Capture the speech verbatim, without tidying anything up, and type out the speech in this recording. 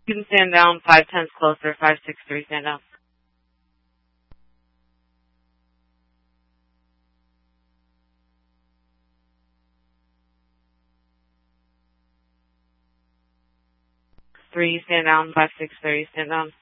You can stand down. Five ten's closer. Five six three. Stand down. Three. Stand down. Five six three. Stand down.